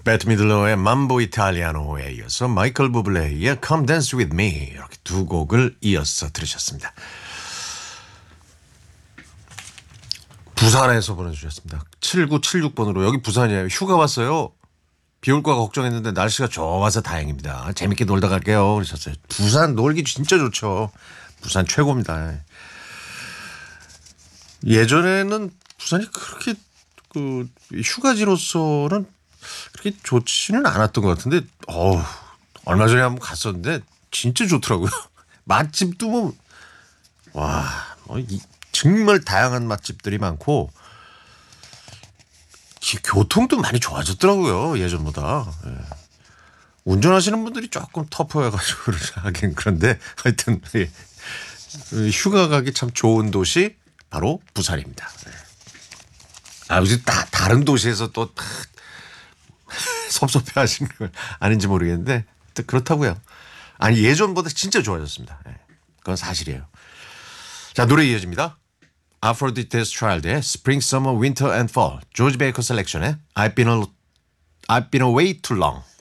배트 미들러의 mambo 이탈리아노에 이어서 마이클 부블레의 Come Dance With Me 이렇게 두 곡을 이어서 들으셨습니다. 부산에서 보내주셨습니다. 7976번으로 여기 부산이에요. 휴가 왔어요. 비 올까 걱정했는데 날씨가 좋아서 다행입니다. 재밌게 놀다 갈게요. 그러셨어요. 부산 놀기 진짜 좋죠. 부산 최고입니다. 예전에는 부산이 그렇게 그 휴가지로서는 그렇게 좋지는 않았던 것 같은데 얼마 전에 한번 갔었는데 진짜 좋더라고요. 맛집도 뭐 정말 다양한 맛집들이 많고 교통도 많이 좋아졌더라고요. 예전보다. 예. 운전하시는 분들이 조금 터프해가지고 하긴 그런데 하여튼 예. 휴가 가기 참 좋은 도시 바로 부산입니다. 예. 요즘 다른 도시에서 또 섭섭해 하시는 건 아닌지 모르겠는데 그렇다고요. 아니 예전보다 진짜 좋아졌습니다. 예. 그건 사실이에요. 자 노래 이어집니다. Aphrodite's Child의 Spring, Summer, Winter and Fall, 조지 베이커 셀렉션의 I've been away too long.